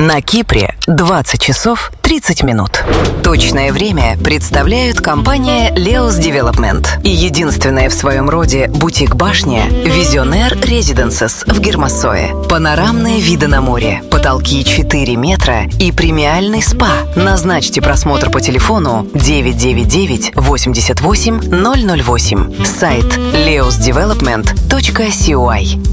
На Кипре 20 часов 30 минут. Точное время представляют компания Leos Development и единственная в своем роде бутик-башня Visionaire Residences в Гермассое. Панорамные виды на море, потолки 4 метра и премиальный спа. Назначьте просмотр по телефону 999 88 008. Сайт leosdevelopment.coy.